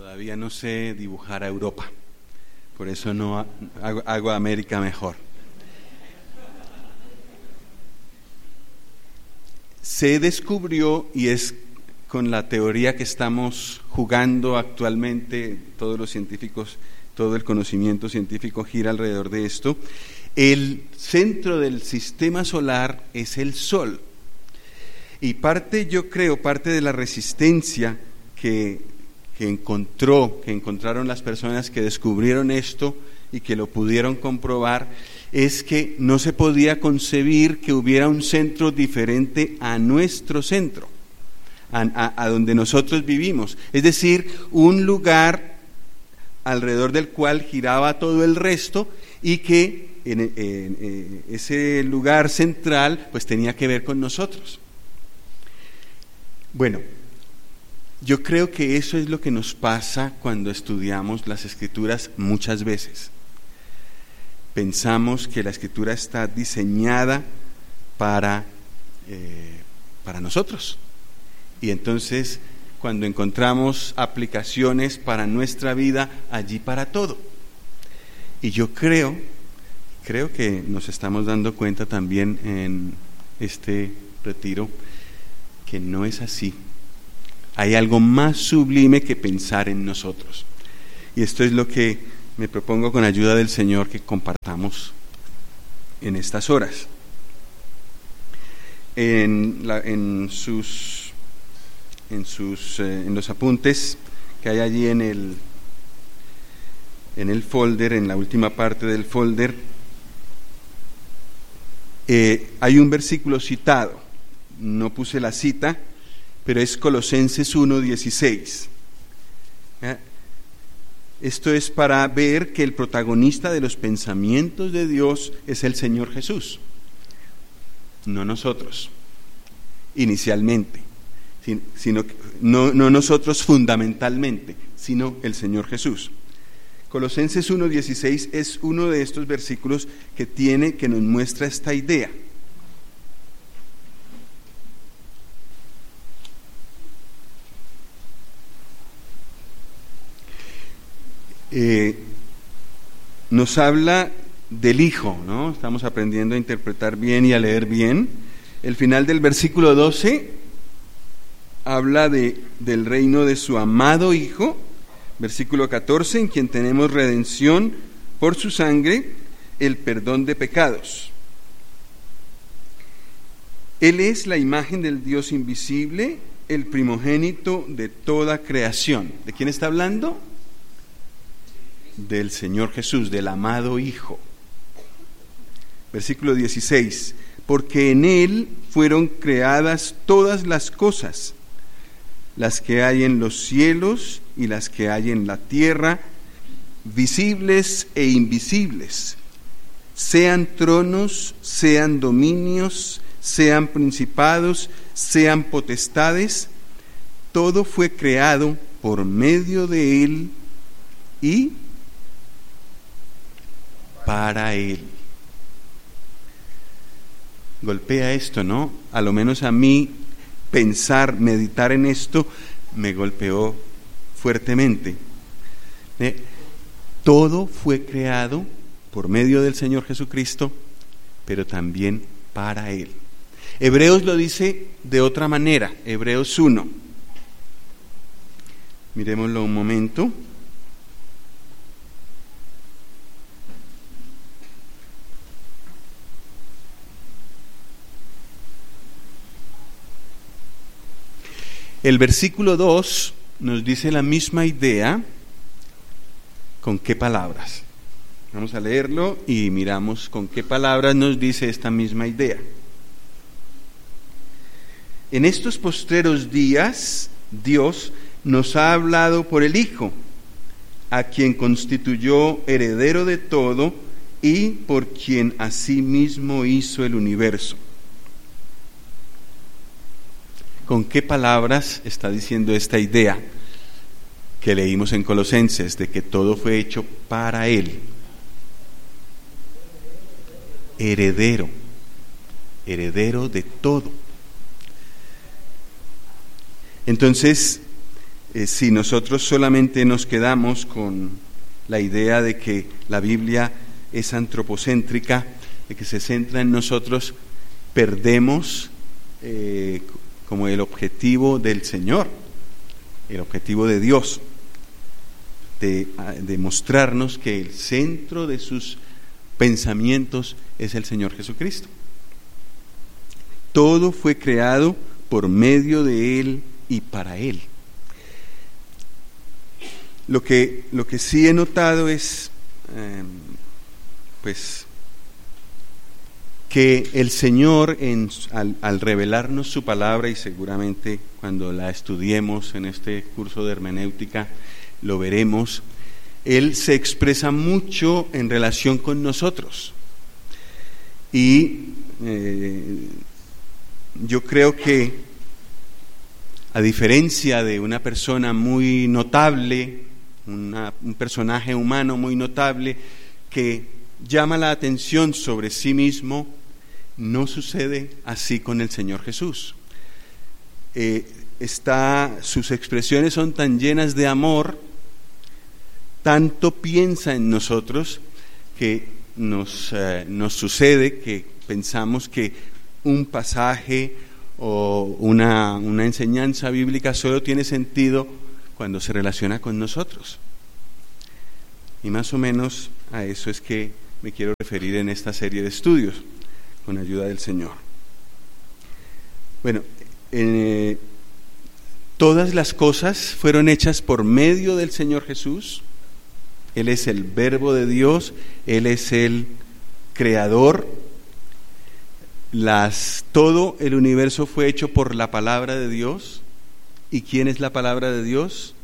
Todavía no sé dibujar a Europa, por eso no hago a América mejor. Se descubrió, y es con la teoría que estamos jugando actualmente, todos los científicos, todo el conocimiento científico gira alrededor de esto, el centro del sistema solar es el Sol. Y parte de la resistencia que encontraron las personas que descubrieron esto y que lo pudieron comprobar, es que no se podía concebir que hubiera un centro diferente a nuestro centro, a donde nosotros vivimos. Es decir, un lugar alrededor del cual giraba todo el resto y que en ese lugar central pues tenía que ver con nosotros. Bueno, yo creo que eso es lo que nos pasa cuando estudiamos las Escrituras muchas veces. Pensamos que la Escritura está diseñada para nosotros. Y entonces, cuando encontramos aplicaciones para nuestra vida, allí para todo. Y yo creo que nos estamos dando cuenta también en este retiro que no es así. Hay algo más sublime que pensar en nosotros. Y esto es lo que me propongo con ayuda del Señor que compartamos en estas horas. En los apuntes que hay allí en el folder, en la última parte del folder, hay un versículo citado. No puse la cita, pero es Colosenses 1:16. Esto es para ver que el protagonista de los pensamientos de Dios es el Señor Jesús, no nosotros, inicialmente, sino no nosotros fundamentalmente, sino el Señor Jesús. Colosenses 1:16 es uno de estos versículos que nos muestra esta idea. Nos habla del Hijo, ¿no? Estamos aprendiendo a interpretar bien y a leer bien. El final del versículo 12 habla del reino de su amado Hijo. Versículo 14, en quien tenemos redención por su sangre, el perdón de pecados. Él es la imagen del Dios invisible, el primogénito de toda creación. ¿De quién está hablando? Del Señor Jesús, del amado Hijo. Versículo 16, porque en Él fueron creadas todas las cosas, las que hay en los cielos y las que hay en la tierra, visibles e invisibles, sean tronos, sean dominios, sean principados, sean potestades, todo fue creado por medio de Él y para Él. Golpea esto, ¿no? A lo menos a mí meditar en esto me golpeó fuertemente. Todo fue creado por medio del Señor Jesucristo, pero también para Él. Hebreos lo dice de otra manera, Hebreos 1. Miremoslo un momento. El versículo 2 nos dice la misma idea, ¿con qué palabras? Vamos a leerlo y miramos con qué palabras nos dice esta misma idea. En estos postreros días, Dios nos ha hablado por el Hijo, a quien constituyó heredero de todo y por quien asimismo hizo el universo. ¿Con qué palabras está diciendo esta idea que leímos en Colosenses, de que todo fue hecho para Él? Heredero de todo. Entonces, si nosotros solamente nos quedamos con la idea de que la Biblia es antropocéntrica, de que se centra en nosotros, perdemos como el objetivo del Señor, el objetivo de Dios, de mostrarnos que el centro de sus pensamientos es el Señor Jesucristo. Todo fue creado por medio de Él y para Él. Lo que sí he notado es que el Señor al revelarnos su palabra, y seguramente cuando la estudiemos en este curso de hermenéutica lo veremos, Él se expresa mucho en relación con nosotros. Y yo creo que, a diferencia de una persona muy notable, un personaje humano muy notable que llama la atención sobre sí mismo, no sucede así con el Señor Jesús. Sus expresiones son tan llenas de amor, tanto piensa en nosotros, que nos sucede que pensamos que un pasaje o una enseñanza bíblica solo tiene sentido cuando se relaciona con nosotros. Y más o menos a eso es que me quiero referir en esta serie de estudios, con ayuda del Señor. Bueno, todas las cosas fueron hechas por medio del Señor Jesús. Él es el Verbo de Dios, Él es el Creador. Todo el universo fue hecho por la palabra de Dios. ¿Y quién es la palabra de Dios?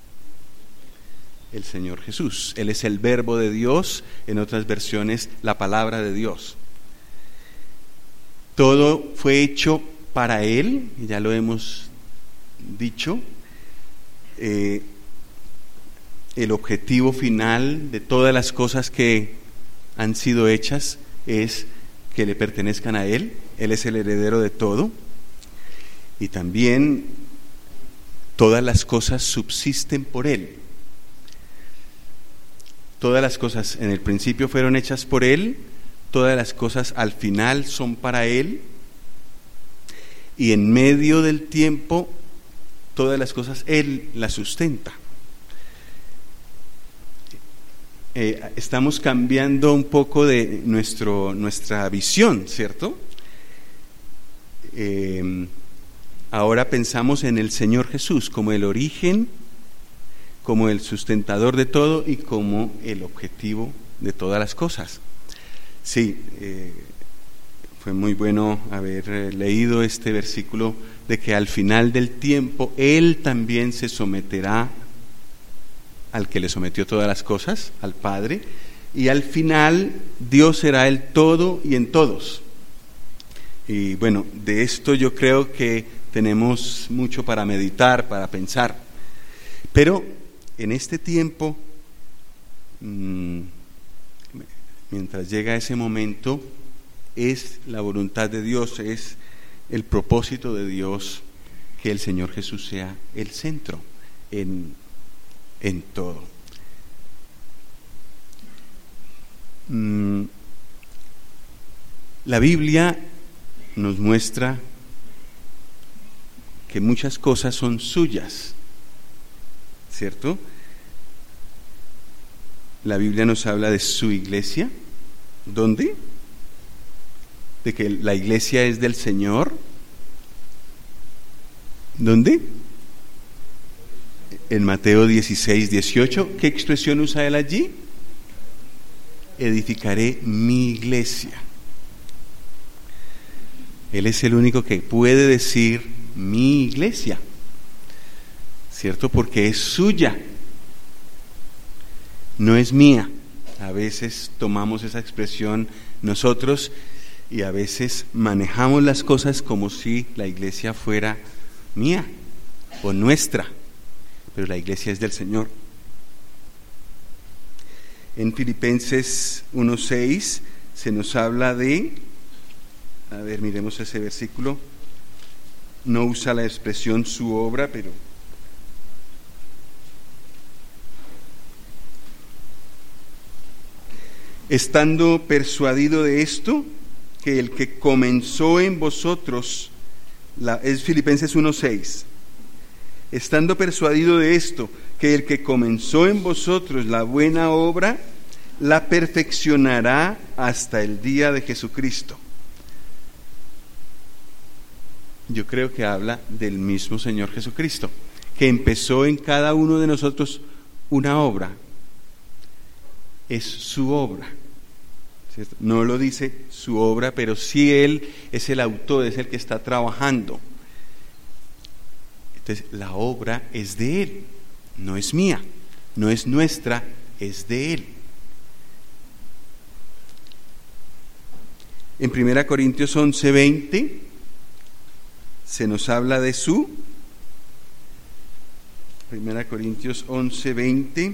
El Señor Jesús. Él es el Verbo de Dios, en otras versiones, la palabra de Dios. Todo fue hecho para Él, y ya lo hemos dicho. El objetivo final de todas las cosas que han sido hechas es que le pertenezcan a Él. Él es el heredero de todo. Y también todas las cosas subsisten por Él. Todas las cosas en el principio fueron hechas por Él, todas las cosas al final son para Él, y en medio del tiempo todas las cosas Él las sustenta. Estamos cambiando un poco de nuestra visión, ¿cierto? Ahora pensamos en el Señor Jesús como el origen, como el sustentador de todo y como el objetivo de todas las cosas. Sí, fue muy bueno haber leído este versículo de que al final del tiempo Él también se someterá al que le sometió todas las cosas, al Padre, y al final Dios será el todo y en todos. Y bueno, de esto yo creo que tenemos mucho para meditar, para pensar. Pero en este tiempo, mientras llega ese momento, es la voluntad de Dios, es el propósito de Dios que el Señor Jesús sea el centro en todo. La Biblia nos muestra que muchas cosas son suyas, ¿cierto? La Biblia nos habla de su iglesia. ¿Dónde? De que la iglesia es del Señor. ¿Dónde? En Mateo 16:18. ¿Qué expresión usa él allí? Edificaré mi iglesia. Él es el único que puede decir mi iglesia, ¿cierto? Porque es suya, no es mía. A veces tomamos esa expresión nosotros y a veces manejamos las cosas como si la iglesia fuera mía o nuestra, pero la iglesia es del Señor. En Filipenses 1:6 se nos habla de, miremos ese versículo, no usa la expresión su obra, pero estando persuadido de esto, que el que comenzó en vosotros, es Filipenses 1:6, estando persuadido de esto, que el que comenzó en vosotros la buena obra, la perfeccionará hasta el día de Jesucristo. Yo creo que habla del mismo Señor Jesucristo, que empezó en cada uno de nosotros una obra. Es su obra, ¿cierto? No lo dice su obra, pero sí Él es el autor, es el que está trabajando. Entonces, la obra es de Él, no es mía, no es nuestra, es de Él. En 1 Corintios 11:20 se nos habla de 1 Corintios 11:20.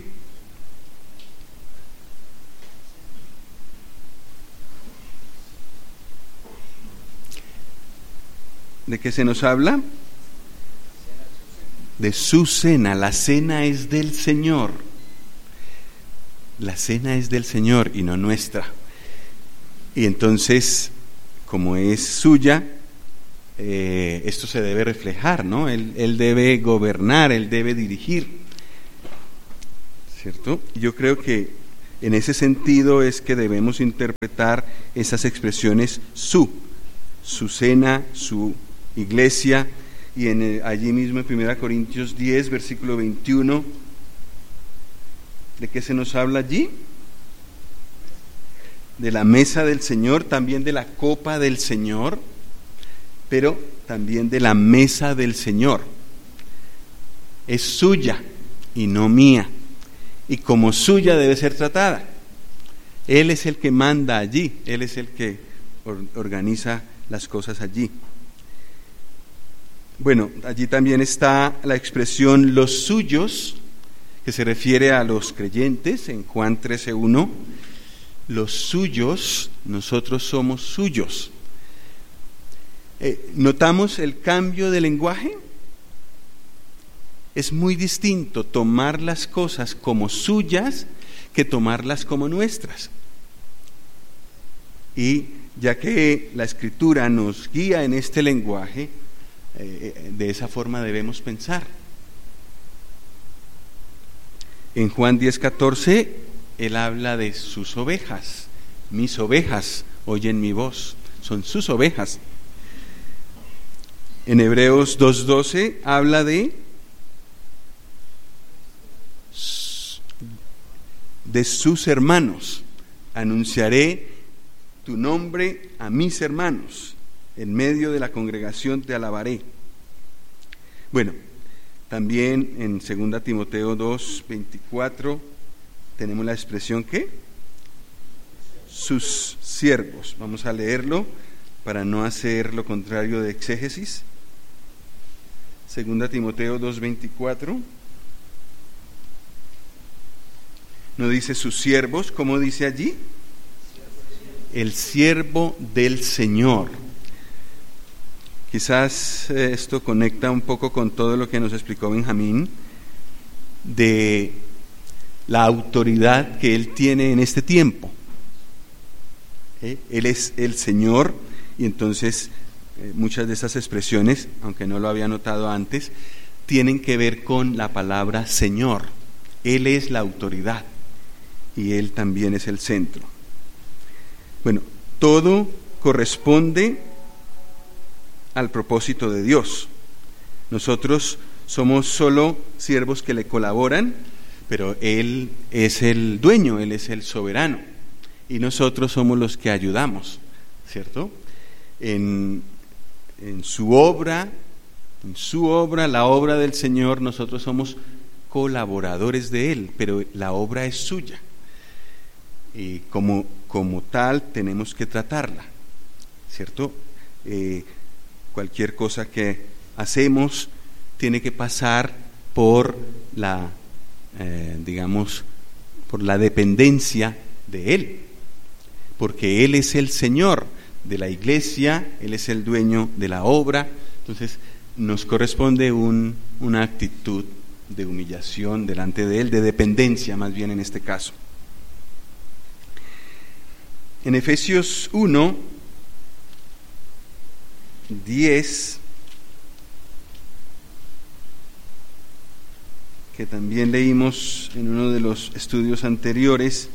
¿De qué se nos habla? De su cena. La cena es del Señor. La cena es del Señor y no nuestra. Y entonces, como es suya, esto se debe reflejar, ¿no? Él debe gobernar, Él debe dirigir, ¿cierto? Yo creo que en ese sentido es que debemos interpretar esas expresiones su cena, su iglesia, y allí mismo en 1 Corintios 10, versículo 21, ¿de qué se nos habla allí? De la mesa del Señor, también de la copa del Señor, pero también de la mesa del Señor. Es suya y no mía, y como suya debe ser tratada. Él es el que manda allí, Él es el que organiza las cosas allí. Bueno, allí también está la expresión los suyos, que se refiere a los creyentes en Juan 13:1. Los suyos, nosotros somos suyos. ¿Notamos el cambio de lenguaje? Es muy distinto tomar las cosas como suyas que tomarlas como nuestras. Y ya que la Escritura nos guía en este lenguaje, de esa forma debemos pensar. En Juan 10:14, Él habla de sus ovejas. Mis ovejas oyen mi voz, son sus ovejas. En Hebreos 2:12 habla de sus hermanos. Anunciaré tu nombre a mis hermanos, en medio de la congregación te alabaré. Bueno, también en 2 Timoteo 2:24 tenemos la expresión ¿qué? Sus siervos. Vamos a leerlo para no hacer lo contrario de exégesis. 2 Timoteo 2:24. ¿No dice sus siervos? ¿Cómo dice allí? El siervo del Señor. Quizás esto conecta un poco con todo lo que nos explicó Benjamín de la autoridad que Él tiene en este tiempo. Él es el Señor, y entonces muchas de esas expresiones, aunque no lo había notado antes, tienen que ver con la palabra Señor. Él es la autoridad y Él también es el centro. Bueno, todo corresponde al propósito de Dios. Nosotros somos solo siervos que le colaboran, pero Él es el dueño, Él es el soberano, y nosotros somos los que ayudamos, ¿cierto? En su obra, la obra del Señor, nosotros somos colaboradores de Él, pero la obra es suya, y como tal tenemos que tratarla, ¿cierto? Cualquier cosa que hacemos tiene que pasar por por la dependencia de Él, porque Él es el Señor de la iglesia, Él es el dueño de la obra. Entonces nos corresponde una actitud de humillación delante de Él, de dependencia más bien en este caso. En Efesios 1:10, que también leímos en uno de los estudios anteriores,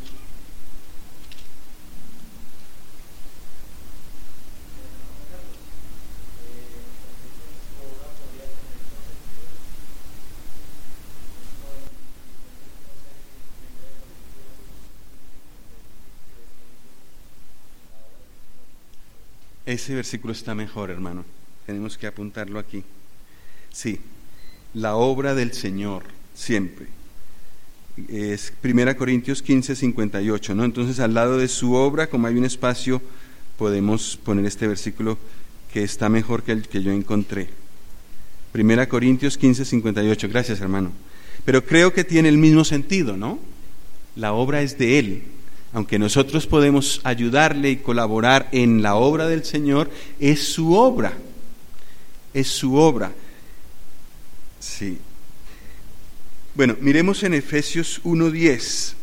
ese versículo está mejor, hermano. Tenemos que apuntarlo aquí. Sí, la obra del Señor, siempre. Es 1 Corintios 15:58, ¿no? Entonces, al lado de su obra, como hay un espacio, podemos poner este versículo que está mejor que el que yo encontré. 1 Corintios 15:58. Gracias, hermano. Pero creo que tiene el mismo sentido, ¿no? La obra es de Él. Aunque nosotros podemos ayudarle y colaborar en la obra del Señor, es su obra. Es su obra. Sí. Bueno, miremos en Efesios 1:10.